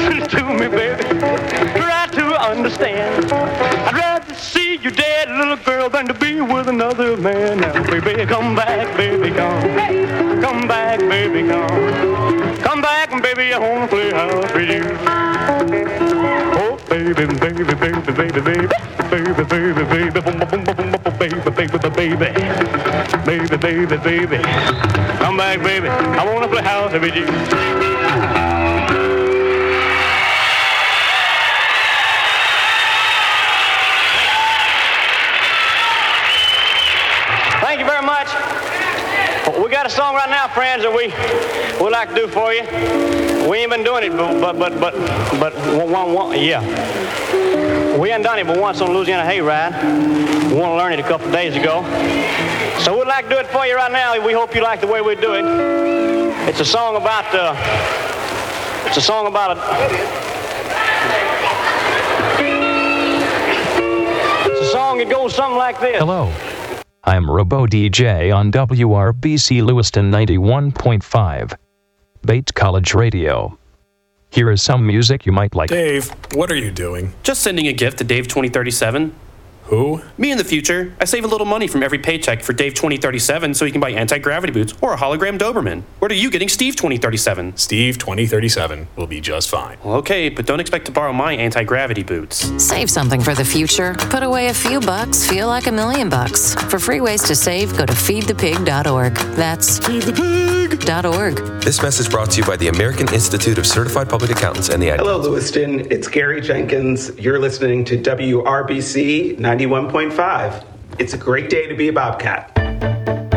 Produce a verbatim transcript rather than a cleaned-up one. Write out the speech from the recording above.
listen to me, baby. Try to understand. I'd rather see you dead, little girl, than to be with another man. Now, baby, come back, baby, come. Come back, baby, come. Come back, baby, I wanna play house with you. Oh, baby, baby, baby, baby, baby, baby, baby, baby, baby, boom, boom, boom, boom, boom, baby, baby, baby, baby, baby, baby. Come back, baby, I wanna play house with you. Thank you very much. We got a song right now, friends, that we would like to do for you. We ain't been doing it, but but but but, but one, one, one, yeah. We hadn't done it but once on Louisiana Hayride. We want to learn it a couple days ago. So we'd like to do it for you right now. We hope you like the way we do it. It's a song about uh, it's a song about a it's a song that goes something like this. Hello. I'm Robo D J on W R B C Lewiston ninety-one point five, Bates College Radio. Here is some music you might like. Dave, what are you doing? Just sending a gift to Dave twenty thirty-seven. Who? Me in the future. I save a little money from every paycheck for Dave twenty thirty-seven so he can buy anti-gravity boots or a hologram Doberman. What are you getting Steve twenty thirty-seven? Steve twenty thirty-seven will be just fine. Well, okay, but don't expect to borrow my anti-gravity boots. Save something for the future. Put away a few bucks, feel like a million bucks. For free ways to save, go to feed the pig dot org. That's feed the pig dot org. This message brought to you by the American Institute of Certified Public Accountants and the Hello, Lewiston. It's Gary Jenkins. You're listening to W R B C ninety-one point five. It's a great day to be a Bobcat.